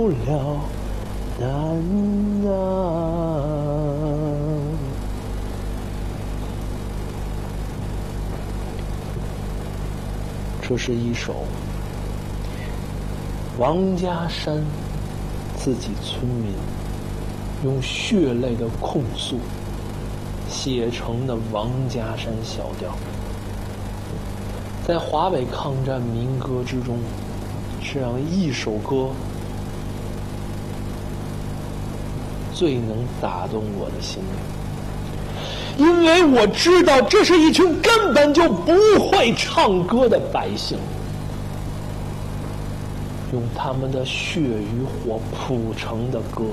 了难这是一首王家山自己村民用血泪的控诉写成的王家山小调，在华北抗战民歌之中，这样一首歌最能打动我的心灵，因为我知道这是一群根本就不会唱歌的百姓，用他们的血与火谱成的歌。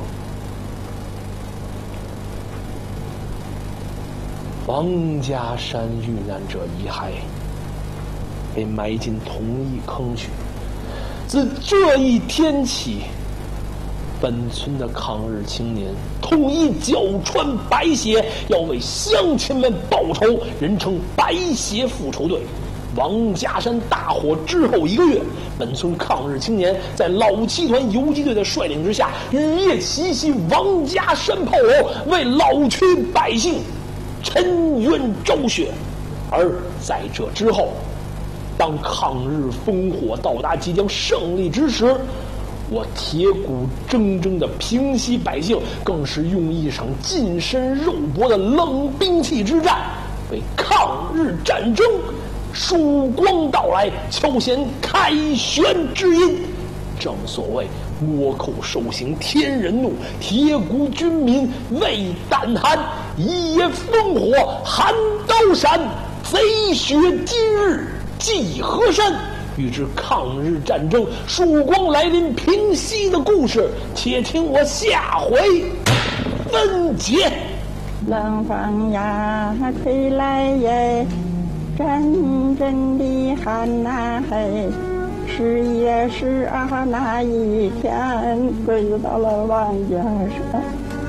王家山遇难者遗骸被埋进同一坑渠，自这一天起，本村的抗日青年统一脚穿白鞋，要为乡亲们报仇，人称白鞋复仇队。王家山大火之后1个月，本村抗日青年在老七团游击队的率领之下，雨夜奇袭王家山炮楼，为老区百姓沉冤昭雪。而在这之后，当抗日烽火到达即将胜利之时，我铁骨铮铮的平西百姓更是用一场近身肉搏的冷兵器之战，为抗日战争曙光到来敲响开旋之音。正所谓倭寇受刑天人怒，铁骨军民畏胆寒。一夜烽火寒刀闪，贼血今日祭河山。欲知抗日战争曙光来临平息的故事，且听我下回分解。 冷风呀吹来耶，阵阵的寒呐嘿，11月12号那一天，归到了王家山。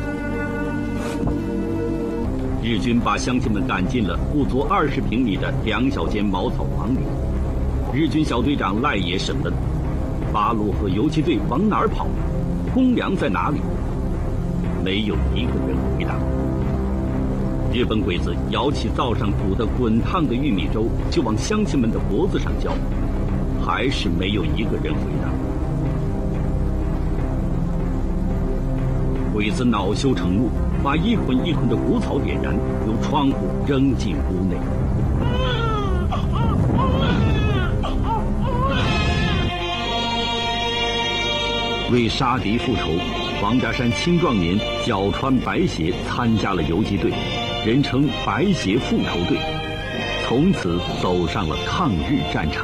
日军把乡亲们赶进了不足20平米的2小间茅草房里。日军小队长赖野审问：八路和游击队往哪儿跑？公粮在哪里？没有一个人回答。日本鬼子舀起灶上煮的滚烫的玉米粥，就往乡亲们的脖子上浇，还是没有一个人回答。鬼子恼羞成怒，把一捆一捆的谷草点燃，由窗户扔进屋内。为杀敌复仇，王家山青壮年脚穿白鞋参加了游击队，人称白鞋复仇队，从此走上了抗日战场。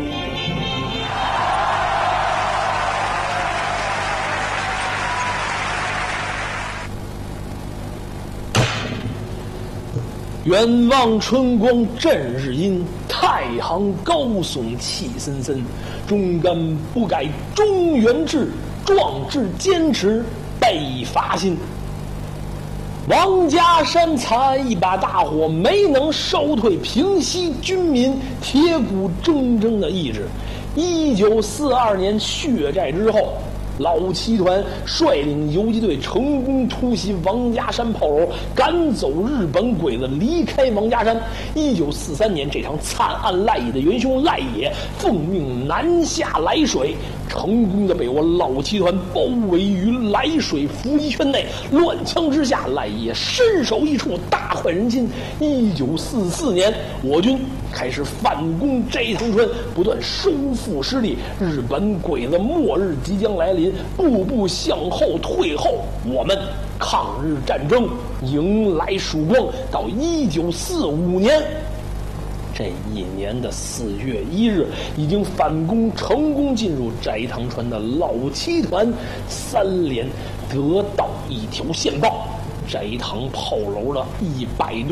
远望春光振日阴，太行高耸气森森。忠肝不改中原志，壮志坚持北伐新。王家山才一把大火没能烧退平西军民铁骨铮铮的意志。1942年血战之后，老七团率领游击队成功突袭王家山炮楼，赶走日本鬼子，离开王家山。1943年，这场惨案赖野的元凶赖野奉命南下来水，成功的被我老七团包围于来水伏击圈内。乱枪之下，赖野身首异处，大快人心。1944年，我军开始反攻斋藤村，不断收复失地。日本鬼子末日即将来临，步步向后退后，我们抗日战争迎来曙光。到1945年这一年的4月1日，已经反攻成功进入斋藤川的老七团3连得到一条线报，斋藤炮楼的100多